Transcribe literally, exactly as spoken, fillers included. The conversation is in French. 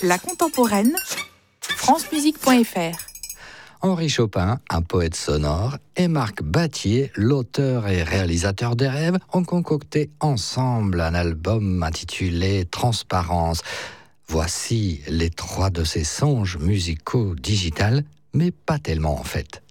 La contemporaine, francemusique point f r. Henri Chopin, un poète sonore, et Marc Battier, l'auteur et réalisateur des rêves, ont concocté ensemble un album intitulé Transparence. Voici les trois de ces songes musicaux digitales, mais pas tellement en fait.